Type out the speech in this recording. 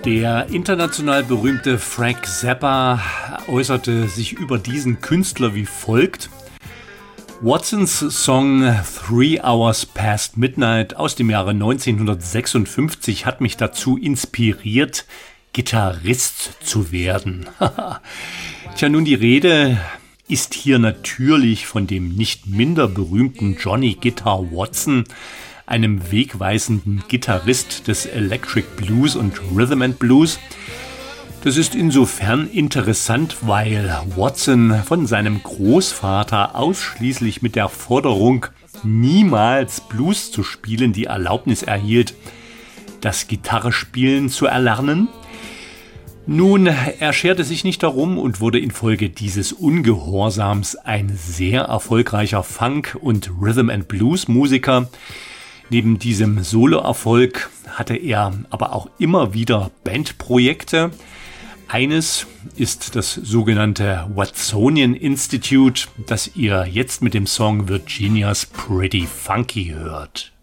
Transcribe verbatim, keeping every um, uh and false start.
Der international berühmte Frank Zappa äußerte sich über diesen Künstler wie folgt: Watsons Song Three Hours Past Midnight aus dem Jahre neunzehnhundertsechsundfünfzig hat mich dazu inspiriert, Gitarrist zu werden. Tja, nun, die Rede ist hier natürlich von dem nicht minder berühmten Johnny Guitar Watson, einem wegweisenden Gitarrist des Electric Blues und Rhythm and Blues. Das ist insofern interessant, weil Watson von seinem Großvater ausschließlich mit der Forderung, niemals Blues zu spielen, die Erlaubnis erhielt, das Gitarrespielen zu erlernen. Nun, er scherte sich nicht darum und wurde infolge dieses Ungehorsams ein sehr erfolgreicher Funk- und Rhythm-and-Blues-Musiker. Neben diesem Soloerfolg hatte er aber auch immer wieder Bandprojekte. Eines ist das sogenannte Watsonian Institute, das ihr jetzt mit dem Song Virginia's Pretty Funky hört.